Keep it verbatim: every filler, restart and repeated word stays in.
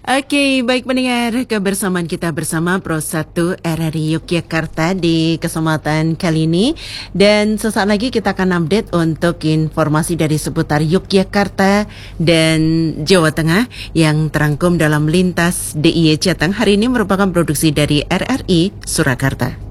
Oke, baik pendengar, kebersamaan kita bersama Pro satu R R I Yogyakarta di kesempatan kali ini. Dan sesaat lagi kita akan update untuk informasi dari seputar Yogyakarta dan Jawa Tengah yang terangkum dalam Lintas D I Y Jateng. Hari ini merupakan produksi dari R R I Surakarta.